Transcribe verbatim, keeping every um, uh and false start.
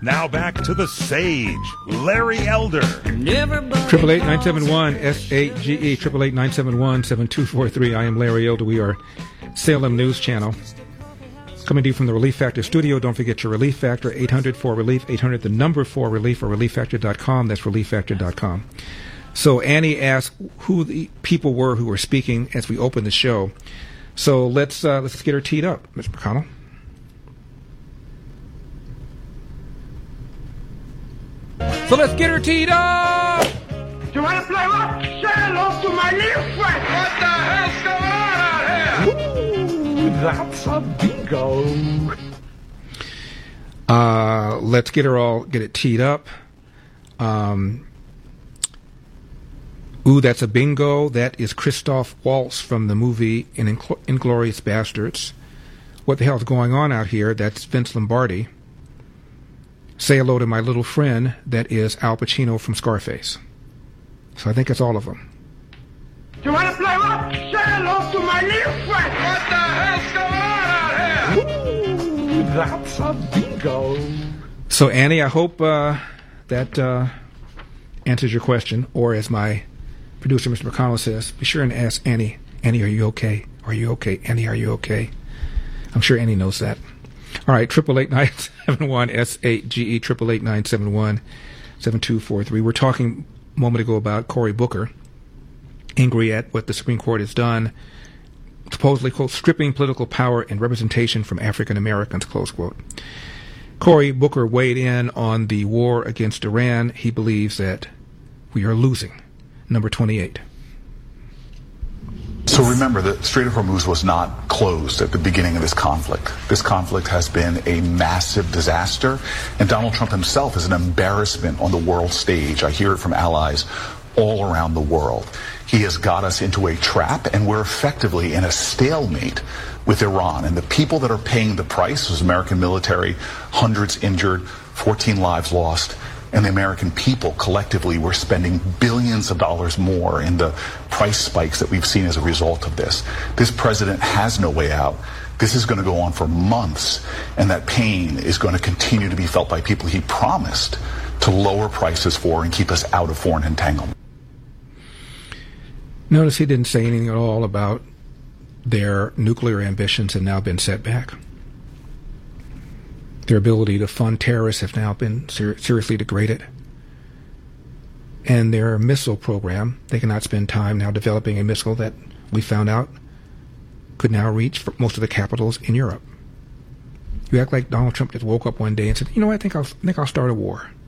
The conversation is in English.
Now back to the sage, Larry Elder. Triple eight nine seven one S A G E. Triple eight nine seven one seven two four three. I am Larry Elder. We are Salem News Channel. Coming to you from the Relief Factor studio. Don't forget your Relief Factor, eight hundred four relief, eight hundred the number four relief, or relief factor dot com. That's relief factor dot com. So Annie asked who the people were who were speaking as we opened the show. So let's uh, let's get her teed up, Mister McConnell. So let's get her teed up! You want to play what? Say hello to my little friend! What the hell's going on out here? Ooh, that's a bingo! Uh, let's get her all, get it teed up. Um, ooh, that's a bingo. That is Christoph Waltz from the movie Ingl- Inglourious Bastards. What the hell's going on out here? That's Vince Lombardi. Say hello to my little friend. That is Al Pacino from Scarface. So I think it's all of them. You want to play what? Say hello to my little friend! What the hell's going on out here? Ooh, that's a bingo! So Annie, I hope uh, that uh, answers your question. Or as my producer, Mister McConnell, says, be sure and ask Annie, Annie, are you okay? Are you okay? Annie, are you okay? I'm sure Annie knows that. All right, triple eight nine seven one S eight G E, triple eight nine seven one seven two four three. We're talking a moment ago about Cory Booker, angry at what the Supreme Court has done, supposedly, quote, stripping political power and representation from African Americans, close quote. Cory Booker weighed in on the war against Iran. He believes that we are losing. Number twenty-eight. So remember, the Strait of Hormuz was not closed at the beginning of this conflict. This conflict has been a massive disaster, and Donald Trump himself is an embarrassment on the world stage. I hear it from allies all around the world. He has got us into a trap, and we're effectively in a stalemate with Iran. And the people that are paying the price is American military, hundreds injured, fourteen lives lost. And the American people collectively were spending billions of dollars more in the price spikes that we've seen as a result of this. This president has no way out. This is going to go on for months, and that pain is going to continue to be felt by people he promised to lower prices for and keep us out of foreign entanglement. Notice he didn't say anything at all about their nuclear ambitions have now been set back. Their ability to fund terrorists have now been ser- seriously degraded. And their missile program, they cannot spend time now developing a missile that we found out could now reach for most of the capitals in Europe. You act like Donald Trump just woke up one day and said, you know what, I think I'll, I think I'll start a war.